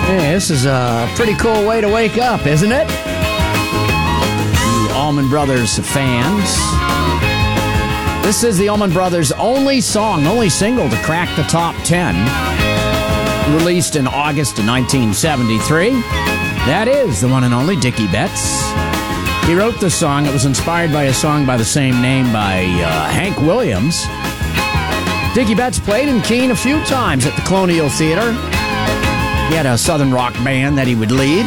Hey, this is a pretty cool way to wake up, isn't it? You Allman Brothers fans. This is the Allman Brothers' only single to crack the top 10. Released in August of 1973. That is the one and only Dickie Betts. He wrote the song. It was inspired by a song by the same name by Hank Williams. Dickie Betts played in Keene a few times at the Colonial Theater. He had a southern rock band that he would lead.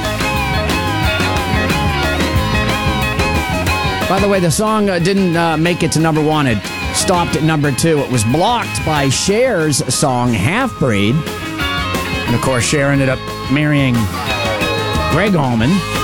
By the way, the song didn't make it to number one. It stopped at number two. It was blocked by Cher's song, Half Breed. And, of course, Cher ended up marrying Gregg Allman.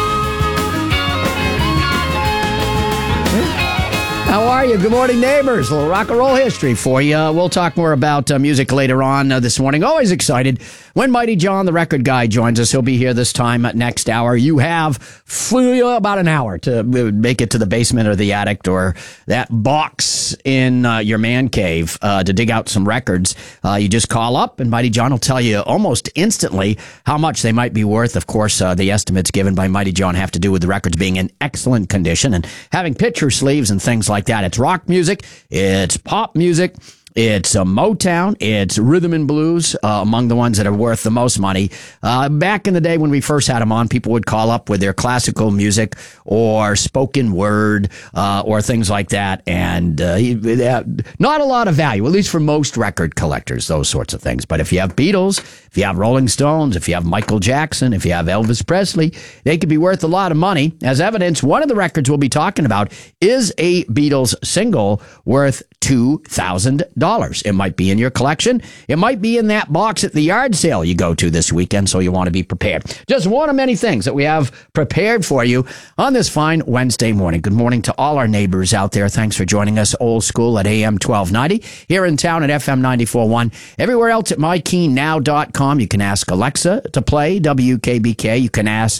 How are you? Good morning, neighbors. A little rock and roll history for you. We'll talk more about music later on this morning. Always excited when Mighty John, the record guy, joins us. He'll be here this time next hour. You have about an hour to make it to the basement or the attic or that box in your man cave to dig out some records. You just call up and Mighty John will tell you almost instantly how much they might be worth. Of course, the estimates given by Mighty John have to do with the records being in excellent condition and having picture sleeves and things like that. It's rock music, it's pop music, it's Motown, it's rhythm and blues, among the ones that are worth the most money. Back in the day when we first had him on, people would call up with their classical music or spoken word or things like that, and not a lot of value, at least for most record collectors, those sorts of things. But if you have Beatles, if you have Rolling Stones, if you have Michael Jackson, if you have Elvis Presley, they could be worth a lot of money. As evidence, one of the records we'll be talking about is a Beatles single worth $2,000. It might be in your collection. It might be in that box at the yard sale you go to this weekend, so you want to be prepared. Just one of many things that we have prepared for you on this fine Wednesday morning. Good morning to all our neighbors out there. Thanks for joining us old school at AM 1290, here in town at FM 94.1. Everywhere else at mykeennow.com. You can ask Alexa to play WKBK. You can ask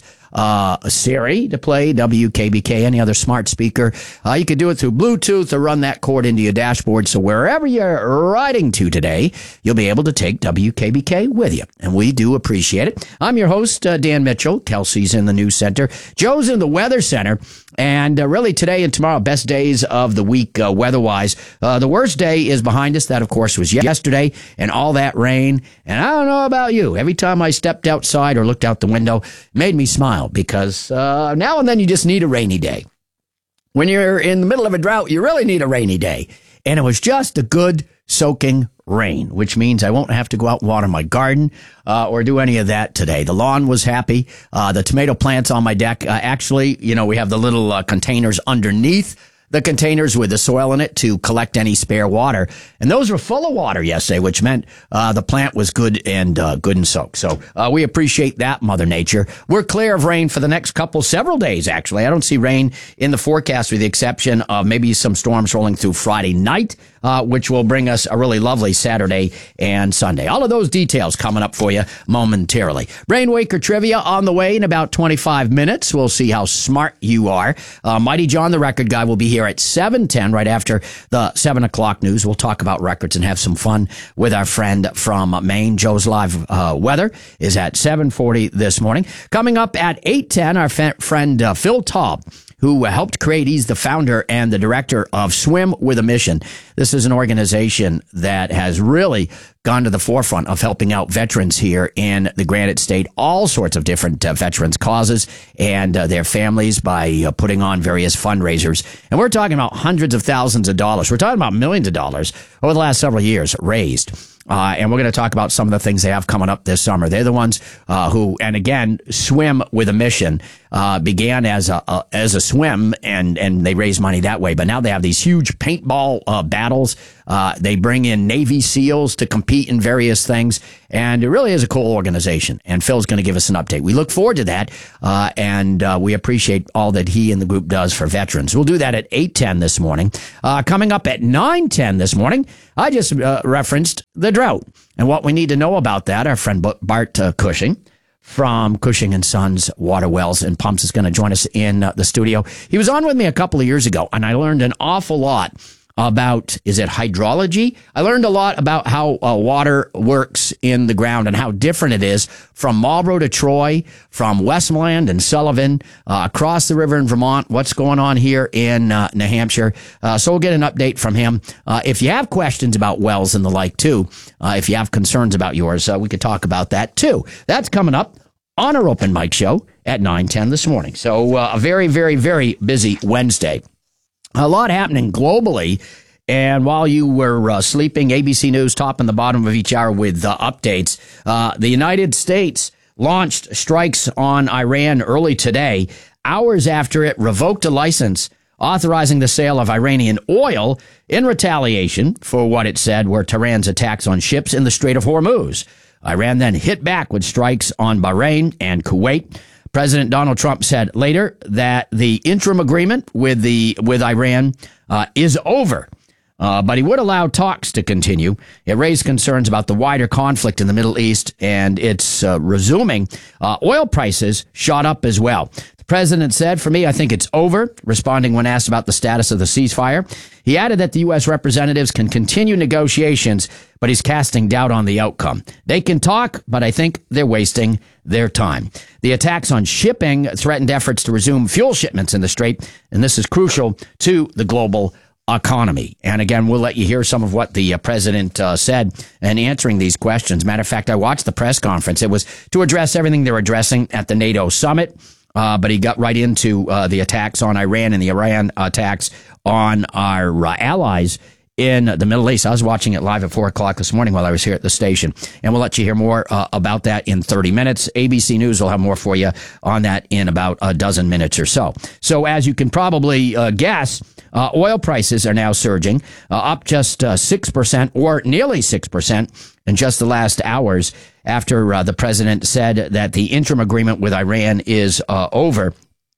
Siri to play WKBK, any other smart speaker. You could do it through Bluetooth or run that cord into your dashboard. So wherever you're riding to today, you'll be able to take WKBK with you. And we do appreciate it. I'm your host, Dan Mitchell. Kelsey's in the news center. Joe's in the weather center. And really today and tomorrow, best days of the week weather-wise. The worst day is behind us. That, of course, was yesterday and all that rain. And I don't know about you. Every time I stepped outside or looked out the window, it made me smile because now and then you just need a rainy day. When you're in the middle of a drought, you really need a rainy day. And it was just a good soaking rain, which means I won't have to go out and water my garden or do any of that today. The lawn was happy. The tomato plants on my deck, actually, we have the little containers underneath the containers with the soil in it to collect any spare water. And those were full of water yesterday, which meant the plant was good and soaked. So we appreciate that, Mother Nature. We're clear of rain for the next several days, actually. I don't see rain in the forecast with the exception of maybe some storms rolling through Friday night, which will bring us a really lovely Saturday and Sunday. All of those details coming up for you momentarily. Brainwaker trivia on the way in about 25 minutes. We'll see how smart you are. Mighty John, the record guy, will be here at 7:10, right after the 7 o'clock news. We'll talk about records and have some fun with our friend from Maine. Joe's live weather is at 7:40 this morning. Coming up at 8:10, our friend Phil Taub, who helped create, he's the founder and the director of Swim with a Mission. This is an organization that has really gone to the forefront of helping out veterans here in the Granite State, all sorts of different veterans causes and their families by putting on various fundraisers. And we're talking about hundreds of thousands of dollars. We're talking about millions of dollars over the last several years raised. And we're going to talk about some of the things they have coming up this summer. They're the ones who, and again, Swim with a Mission began as a swim, and they raise money that way. But now they have these huge paintball battles. They bring in Navy SEALs to compete in various things, and it really is a cool organization. And Phil's going to give us an update. We look forward to that, and we appreciate all that he and the group does for veterans. We'll do that at 8:10 this morning. Coming up at 9:10 this morning, I just referenced the drought and what we need to know about that. Our friend Bart Cushing from Cushing & Sons Water Wells and Pumps is going to join us in the studio. He was on with me a couple of years ago, and I learned an awful lot about, is it hydrology? I learned a lot about how water works in the ground and how different it is from Marlborough to Troy, from Westmoreland and Sullivan, across the river in Vermont, what's going on here in New Hampshire. So we'll get an update from him. If you have questions about wells and the like, too, if you have concerns about yours, we could talk about that, too. That's coming up on our Open Mic Show at 9:10 this morning. So a very, very, very busy Wednesday. A lot happening globally, and while you were sleeping, ABC News top and the bottom of each hour with updates. The United States launched strikes on Iran early today, hours after it revoked a license authorizing the sale of Iranian oil in retaliation for what it said were Tehran's attacks on ships in the Strait of Hormuz. Iran then hit back with strikes on Bahrain and Kuwait. President Donald Trump said later that the interim agreement with Iran is over, but he would allow talks to continue. It raised concerns about the wider conflict in the Middle East, and it's resuming. Oil prices shot up as well. The president said, "For me, I think it's over," responding when asked about the status of the ceasefire. He added that the U.S. representatives can continue negotiations, but he's casting doubt on the outcome. They can talk, but I think they're wasting their time. The attacks on shipping threatened efforts to resume fuel shipments in the Strait, and this is crucial to the global economy. And again, we'll let you hear some of what the president said in answering these questions. Matter of fact, I watched the press conference. It was to address everything they're addressing at the NATO summit. But he got right into the attacks on Iran and the Iran attacks on our allies in the Middle East. I was watching it live at 4 o'clock this morning while I was here at the station. And we'll let you hear more about that in 30 minutes. ABC News will have more for you on that in about a dozen minutes or so. So as you can probably guess, oil prices are now surging, up just 6% or nearly 6% in just the last hours after the president said that the interim agreement with Iran is over.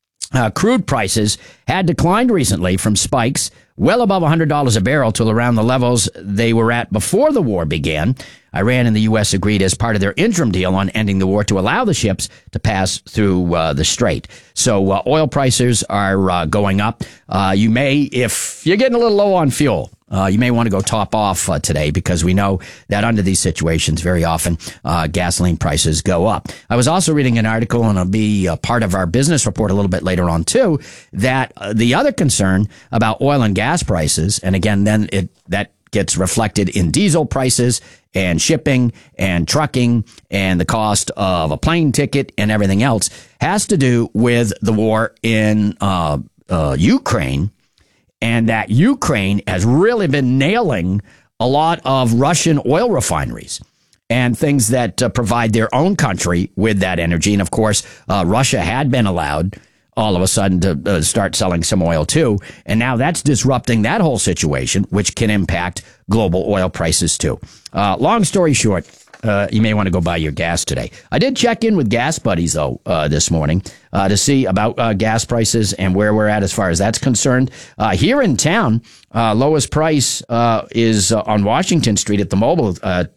Crude prices had declined recently from spikes well above $100 a barrel to around the levels they were at before the war began. Iran and the U.S. agreed as part of their interim deal on ending the war to allow the ships to pass through the strait. So oil prices are going up. You may, if you're getting a little low on fuel, you may want to go top off today, because we know that under these situations, very often gasoline prices go up. I was also reading an article, and it'll be a part of our business report a little bit later on too, that the other concern about oil and gas prices, and again, then that gets reflected in diesel prices and shipping and trucking and the cost of a plane ticket and everything else, has to do with the war in Ukraine. And that Ukraine has really been nailing a lot of Russian oil refineries and things that provide their own country with that energy. And of course, Russia had been allowed all of a sudden to start selling some oil too. And now that's disrupting that whole situation, which can impact global oil prices too. Long story short, you may want to go buy your gas today. I did check in with Gas Buddies, though, this morning to see about gas prices and where we're at as far as that's concerned. Here in town, lowest price is on Washington Street at the Mobile at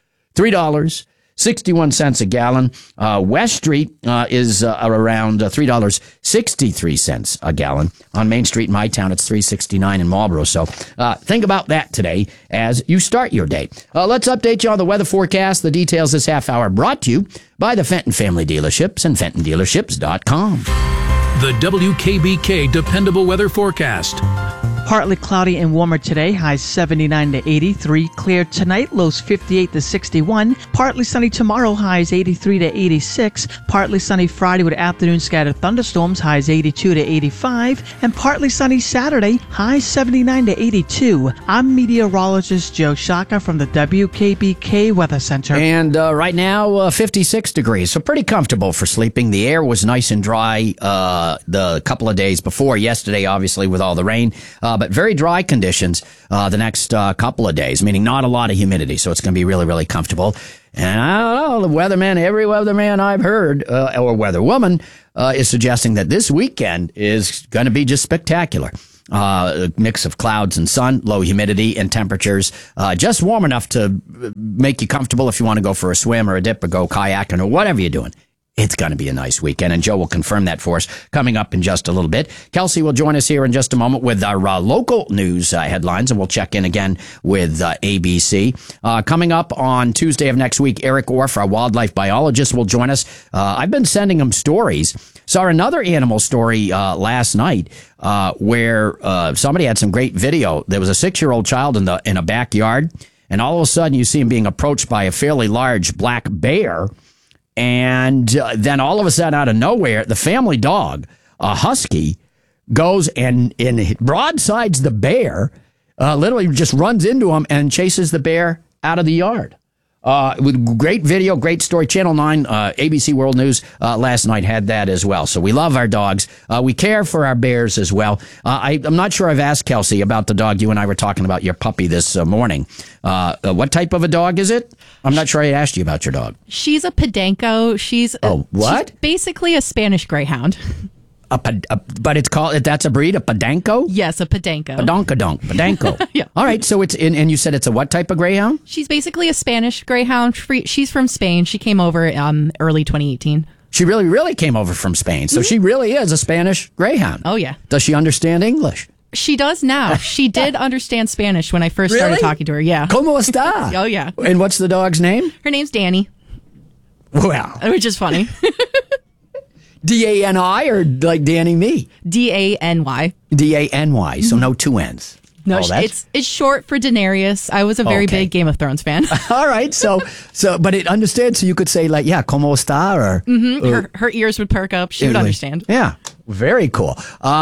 $3.61 a gallon. West Street is around $3.63 a gallon. On Main Street in my town, it's $3.69 in Marlborough. So think about that today as you start your day. Let's update you on the weather forecast. The details this half hour brought to you by the Fenton Family Dealerships and FentonDealerships.com. The WKBK Dependable Weather Forecast. Partly cloudy and warmer today, highs 79 to 83. Clear tonight, lows 58 to 61. Partly sunny tomorrow, highs 83 to 86. Partly sunny Friday with afternoon scattered thunderstorms, highs 82 to 85. And partly sunny Saturday, highs 79 to 82. I'm meteorologist Joe Shaka from the WKBK Weather Center. And right now, 56 degrees, so pretty comfortable for sleeping. The air was nice and dry the couple of days before. Yesterday, obviously, with all the rain. But very dry conditions the next couple of days, meaning not a lot of humidity. So it's going to be really, really comfortable. And I don't know, the weatherman, every weatherman I've heard, or weatherwoman, is suggesting that this weekend is going to be just spectacular. A mix of clouds and sun, low humidity and temperatures, just warm enough to make you comfortable if you want to go for a swim or a dip or go kayaking or whatever you're doing. It's going to be a nice weekend, and Joe will confirm that for us coming up in just a little bit. Kelsey will join us here in just a moment with our local news headlines, and we'll check in again with ABC. Coming up on Tuesday of next week, Eric Orff, our wildlife biologist, will join us. I've been sending him stories. Saw another animal story last night where somebody had some great video. There was a 6-year-old child in a backyard, and all of a sudden you see him being approached by a fairly large black bear. And then all of a sudden, out of nowhere, the family dog, a husky, goes and broadsides the bear, literally just runs into him and chases the bear out of the yard. With great video, great story. Channel 9, ABC World News last night had that as well. So we love our dogs. We care for our bears as well. I'm not sure I've asked Kelsey about the dog. You and I were talking about your puppy this morning. What type of a dog is it? I'm not sure I asked you about your dog. She's a Podenco. She's basically a Spanish Greyhound. But it's called, that's a breed, a Podenco? Yes, a Podenco. Podenco. Yeah. All right, so it's and you said it's a what type of greyhound? She's basically a Spanish Greyhound. She's from Spain. She came over early 2018. She really came over from Spain. So she really is a Spanish Greyhound. Oh, yeah. Does she understand English? She does now. She did understand Spanish when I first started talking to her. Yeah. ¿Cómo está? Oh, yeah. And what's the dog's name? Her name's Danny. Well. Which is funny. D-A-N-I or like Danny me? D-A-N-Y. D-A-N-Y, so no two N's. No, it's short for Daenerys. I was a very big Game of Thrones fan. All right, so but it understands, so you could say like, yeah, ¿cómo está? Or her ears would perk up. She would understand. Yeah, very cool.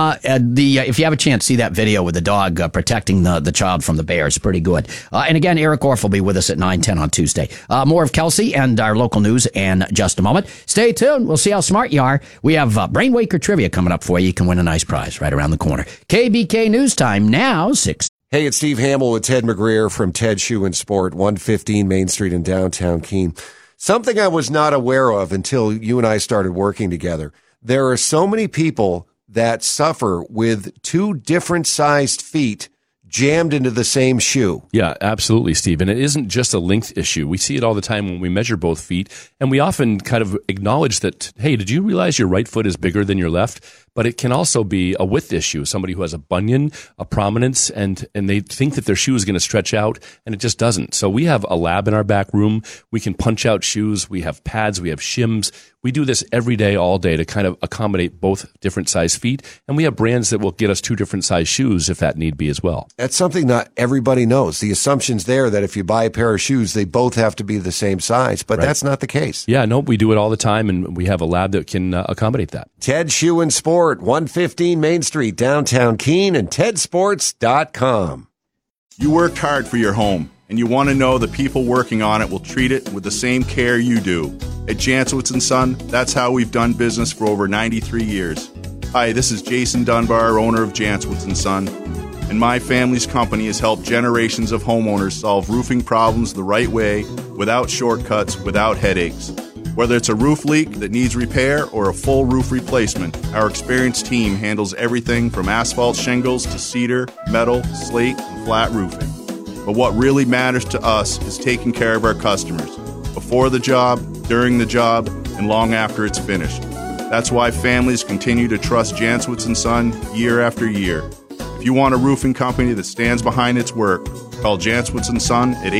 If you have a chance, see that video with the dog protecting the child from the bear. It's pretty good. And again, Eric Orff will be with us at 9:10 on Tuesday. More of Kelsey and our local news in just a moment. Stay tuned. We'll see how smart you are. We have Brainwaker Trivia coming up for you. You can win a nice prize right around the corner. KBK News Time now, 6. Hey, it's Steve Hamill with Ted McGreer from Ted Shoe and Sport, 115 Main Street in downtown Keene. Something I was not aware of until you and I started working together. There are so many people that suffer with 2 different sized feet jammed into the same shoe. Yeah, absolutely, Steve. And it isn't just a length issue. We see it all the time when we measure both feet, and we often kind of acknowledge that, hey, did you realize your right foot is bigger than your left? But it can also be a width issue. Somebody who has a bunion, a prominence, and they think that their shoe is going to stretch out, and it just doesn't. So we have a lab in our back room. We can punch out shoes. We have pads. We have shims. We do this every day, all day, to kind of accommodate both different size feet. And we have brands that will get us 2 different size shoes if that need be as well. That's something not everybody knows. The assumption's there that if you buy a pair of shoes, they both have to be the same size, but that's not the case. Yeah, no, we do it all the time, and we have a lab that can accommodate that. Ted Shoe and Sport, 115 Main Street, downtown Keene, and tedsports.com. You worked hard for your home, and you want to know the people working on it will treat it with the same care you do. At Jantzowitz & Son, that's how we've done business for over 93 years. Hi, this is Jason Dunbar, owner of Jantzowitz & Son, and my family's company has helped generations of homeowners solve roofing problems the right way, without shortcuts, without headaches. Whether it's a roof leak that needs repair or a full roof replacement, our experienced team handles everything from asphalt shingles to cedar, metal, slate, and flat roofing. But what really matters to us is taking care of our customers, before the job, during the job, and long after it's finished. That's why families continue to trust Jantzowitz & Son year after year. If you want a roofing company that stands behind its work, call Jantzowitz & Son at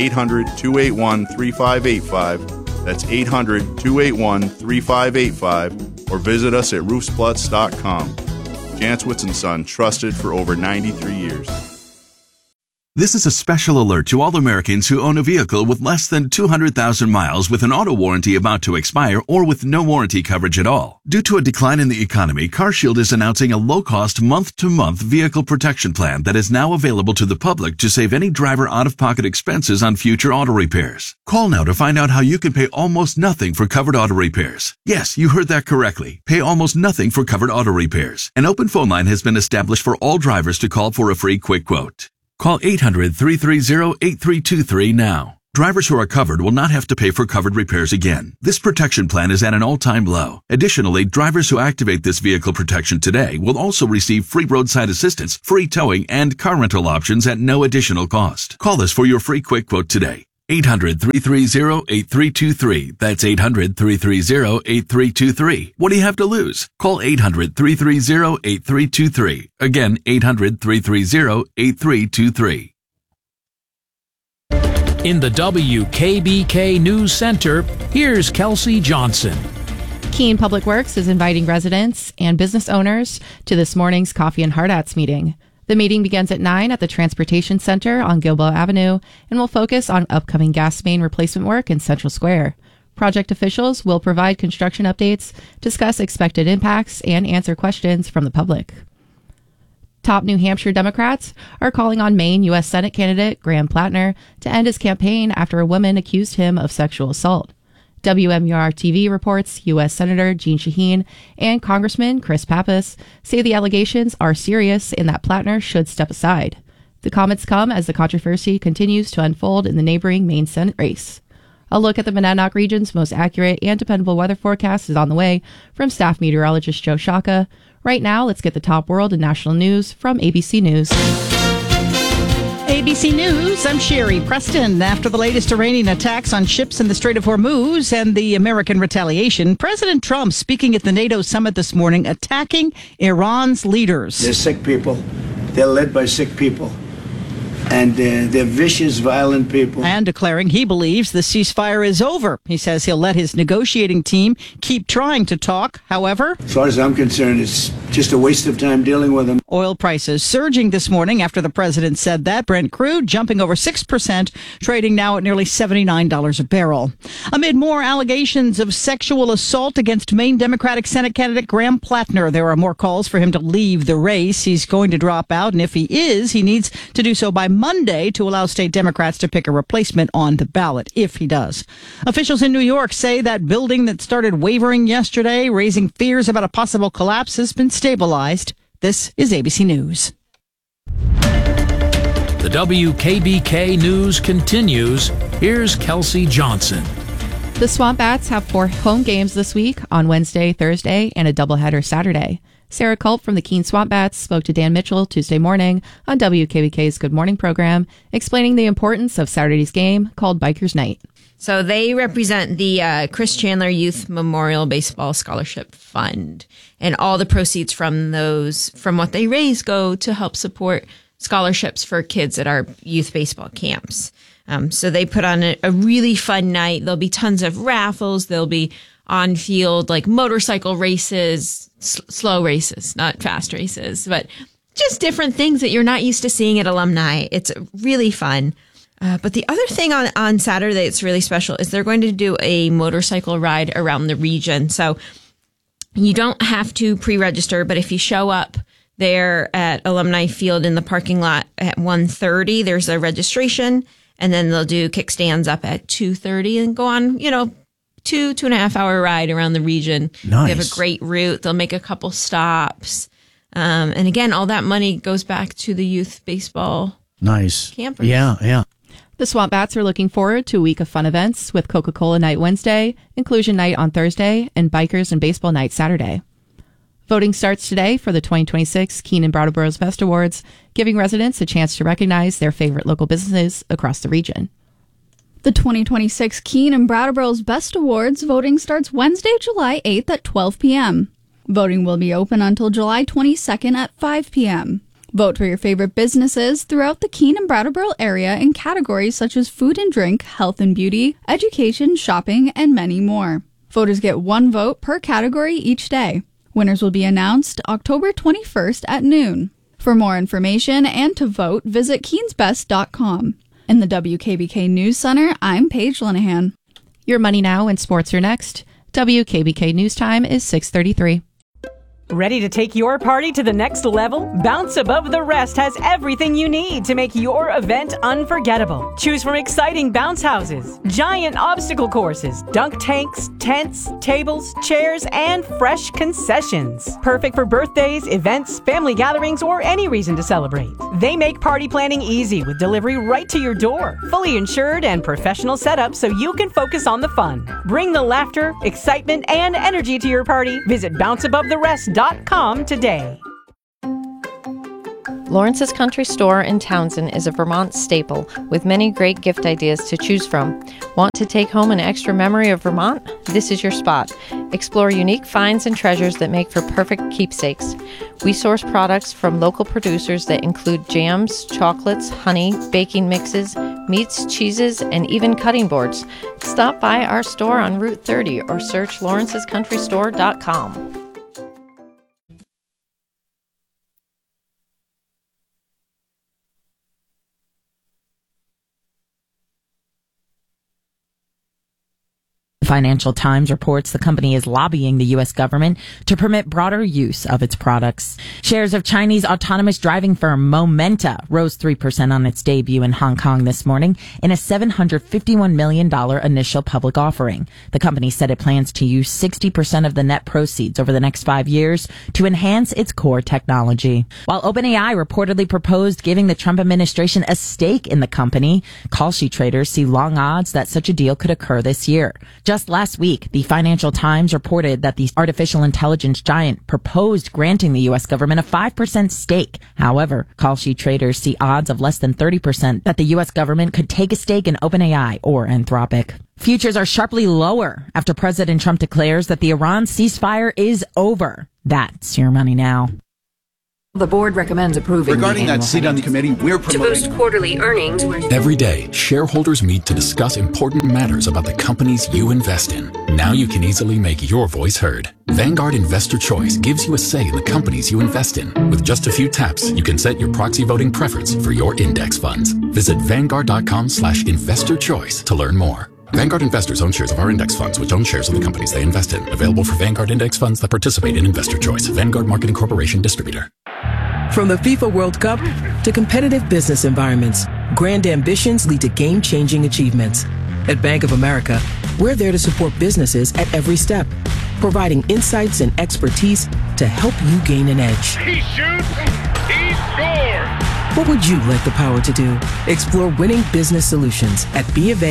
800-281-3585. That's 800-281-3585, or visit us at roofspluts.com. Jantzowitz & Son, trusted for over 93 years. This is a special alert to all Americans who own a vehicle with less than 200,000 miles with an auto warranty about to expire or with no warranty coverage at all. Due to a decline in the economy, CarShield is announcing a low-cost month-to-month vehicle protection plan that is now available to the public to save any driver out-of-pocket expenses on future auto repairs. Call now to find out how you can pay almost nothing for covered auto repairs. Yes, you heard that correctly. Pay almost nothing for covered auto repairs. An open phone line has been established for all drivers to call for a free quick quote. Call 800-330-8323 now. Drivers who are covered will not have to pay for covered repairs again. This protection plan is at an all-time low. Additionally, drivers who activate this vehicle protection today will also receive free roadside assistance, free towing, and car rental options at no additional cost. Call us for your free quick quote today. 800-330-8323. That's 800-330-8323. What do you have to lose? Call 800-330-8323. Again, 800-330-8323. In the WKBK News Center, here's Kelsey Johnson. Keene Public Works is inviting residents and business owners to this morning's Coffee and Hard Hats meeting. The meeting begins at 9 at the Transportation Center on Gilboa Avenue and will focus on upcoming gas main replacement work in Central Square. Project officials will provide construction updates, discuss expected impacts, and answer questions from the public. Top New Hampshire Democrats are calling on Maine U.S. Senate candidate Graham Plattner to end his campaign after a woman accused him of sexual assault. WMUR-TV reports U.S. Senator Jeanne Shaheen and Congressman Chris Pappas say the allegations are serious and that Plattner should step aside. The comments come as the controversy continues to unfold in the neighboring Maine Senate race. A look at the Monadnock region's most accurate and dependable weather forecast is on the way from staff meteorologist Joe Shaka. Right now, let's get the top world and national news from ABC News. ABC News, I'm Sherry Preston. After the latest Iranian attacks on ships in the Strait of Hormuz and the American retaliation, President Trump speaking at the NATO summit this morning, attacking Iran's leaders. They're sick people. They're led by sick people. And they're vicious, violent people. And declaring he believes the ceasefire is over. He says he'll let his negotiating team keep trying to talk. However, as far as I'm concerned, it's just a waste of time dealing with them. Oil prices surging this morning after the president said that. Brent crude jumping over 6%, trading now at nearly $79 a barrel. Amid more allegations of sexual assault against Maine Democratic Senate candidate Graham Plattner, there are more calls for him to leave the race. He's going to drop out, and if he is, he needs to do so by Monday to allow state Democrats to pick a replacement on the ballot, if he does. Officials in New York say that building that started wavering yesterday, raising fears about a possible collapse, has been stabilized. This is ABC News. The WKBK News continues. Here's Kelsey Johnson. The Swamp Bats have 4 home games this week on Wednesday, Thursday, and a doubleheader Saturday. Sarah Culp from the Keene Swamp Bats spoke to Dan Mitchell Tuesday morning on WKBK's Good Morning program, explaining the importance of Saturday's game called Bikers Night. So they represent the Chris Chandler Youth Memorial Baseball Scholarship Fund, and all the proceeds from what they raise go to help support scholarships for kids at our youth baseball camps. So they put on a really fun night. There'll be tons of raffles. There'll be on-field like motorcycle races, slow races, not fast races, but just different things that you're not used to seeing at alumni. It's really fun. But the other thing on Saturday that's really special is they're going to do a motorcycle ride around the region. So you don't have to pre-register, but if you show up there at Alumni Field in the parking lot at 1:30, there's a registration, and then they'll do kickstands up at 2:30 and go on, 2.5 hour ride around the region. Nice. They have a great route. They'll make a couple stops. And again, all that money goes back to the youth baseball campers. Yeah. The Swamp Bats are looking forward to a week of fun events with Coca-Cola Night Wednesday, Inclusion Night on Thursday, and Bikers and Baseball Night Saturday. Voting starts today for the 2026 Keene and Brattleboro's Best Awards, giving residents a chance to recognize their favorite local businesses across the region. The 2026 Keene and Brattleboro's Best Awards voting starts Wednesday, July 8th at 12 p.m. Voting will be open until July 22nd at 5 p.m. Vote for your favorite businesses throughout the Keene and Brattleboro area in categories such as food and drink, health and beauty, education, shopping, and many more. Voters get 1 vote per category each day. Winners will be announced October 21st at noon. For more information and to vote, visit keensbest.com. In the WKBK News Center, I'm Paige Linehan. Your Money Now and sports are next. WKBK News Time is 6:33. Ready to take your party to the next level? Bounce Above the Rest has everything you need to make your event unforgettable. Choose from exciting bounce houses, giant obstacle courses, dunk tanks, tents, tables, chairs, and fresh concessions. Perfect for birthdays, events, family gatherings, or any reason to celebrate. They make party planning easy with delivery right to your door. Fully insured and professional setup so you can focus on the fun. Bring the laughter, excitement, and energy to your party. Visit bounceabovetherest.com today. Lawrence's Country Store in Townsend is a Vermont staple with many great gift ideas to choose from. Want to take home an extra memory of Vermont? This is your spot. Explore unique finds and treasures that make for perfect keepsakes. We source products from local producers that include jams, chocolates, honey, baking mixes, meats, cheeses, and even cutting boards. Stop by our store on Route 30 or search lawrencescountrystore.com. Financial Times reports the company is lobbying the U.S. government to permit broader use of its products. Shares of Chinese autonomous driving firm Momenta rose 3% on its debut in Hong Kong this morning in a $751 million initial public offering. The company said it plans to use 60% of the net proceeds over the next 5 years to enhance its core technology. While OpenAI reportedly proposed giving the Trump administration a stake in the company, call sheet traders see long odds that such a deal could occur this year. Just last week, the Financial Times reported that the artificial intelligence giant proposed granting the U.S. government a 5% stake. However, call sheet traders see odds of less than 30% that the U.S. government could take a stake in OpenAI or Anthropic. Futures are sharply lower after President Trump declares that the Iran ceasefire is over. That's your money now. The board recommends approving. Regarding that seat on the committee, we're promoting. To boost quarterly earnings. Every day, shareholders meet to discuss important matters about the companies you invest in. Now you can easily make your voice heard. Vanguard Investor Choice gives you a say in the companies you invest in. With just a few taps, you can set your proxy voting preference for your index funds. Visit Vanguard.com/investorchoice to learn more. Vanguard investors own shares of our index funds, which own shares of the companies they invest in. Available for Vanguard index funds that participate in Investor Choice. Vanguard Marketing Corporation Distributor. From the FIFA World Cup to competitive business environments, grand ambitions lead to game-changing achievements. At Bank of America, we're there to support businesses at every step, providing insights and expertise to help you gain an edge. He shoots, he scores! What would you like the power to do? Explore winning business solutions at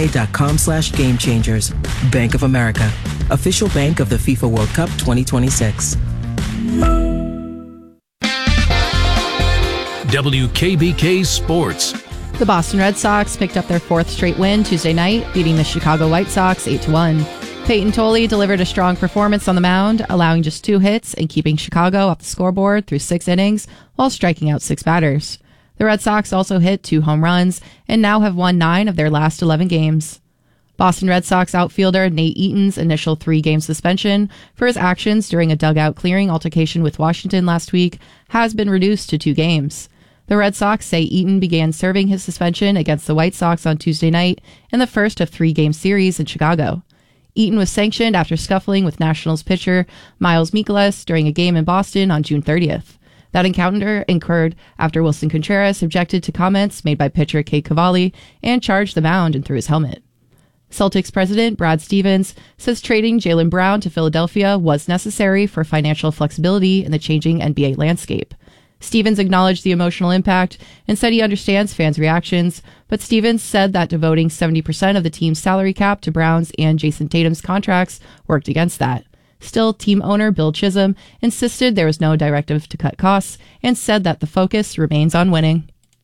BofA.com/gamechangers. Bank of America, official bank of the FIFA World Cup 2026. WKBK Sports. The Boston Red Sox picked up their fourth straight win Tuesday night, beating the Chicago White Sox 8-1. Peyton Tolley delivered a strong performance on the mound, allowing just 2 hits and keeping Chicago off the scoreboard through 6 innings while striking out 6 batters. The Red Sox also hit 2 home runs and now have won 9 of their last 11 games. Boston Red Sox outfielder Nate Eaton's initial 3-game suspension for his actions during a dugout clearing altercation with Washington last week has been reduced to 2 games. The Red Sox say Eaton began serving his suspension against the White Sox on Tuesday night in the first of 3-game series in Chicago. Eaton was sanctioned after scuffling with Nationals pitcher Miles Mikolas during a game in Boston on June 30th. That encounter occurred after Wilson Contreras objected to comments made by pitcher Kate Cavalli and charged the mound and threw his helmet. Celtics president Brad Stevens says trading Jaylen Brown to Philadelphia was necessary for financial flexibility in the changing NBA landscape. Stevens acknowledged the emotional impact and said he understands fans' reactions, but Stevens said that devoting 70% of the team's salary cap to Brown's and Jason Tatum's contracts worked against that. Still, team owner Bill Chisholm insisted there was no directive to cut costs and said that the focus remains on winning.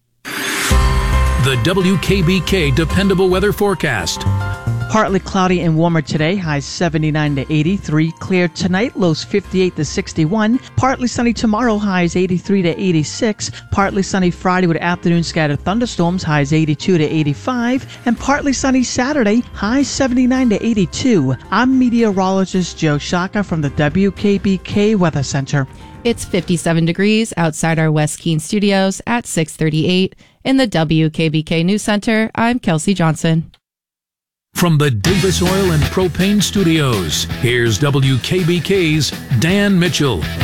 The WKBK Dependable Weather Forecast. Partly cloudy and warmer today, highs 79 to 83. Clear tonight, lows 58 to 61. Partly sunny tomorrow, highs 83 to 86. Partly sunny Friday with afternoon scattered thunderstorms, highs 82 to 85. And partly sunny Saturday, highs 79 to 82. I'm meteorologist Joe Shaka from the WKBK Weather Center. It's 57 degrees outside our West Keene studios at 6:38. In the WKBK News Center, I'm Kelsey Johnson. From the Davis Oil and Propane Studios, here's WKBK's Dan Mitchell.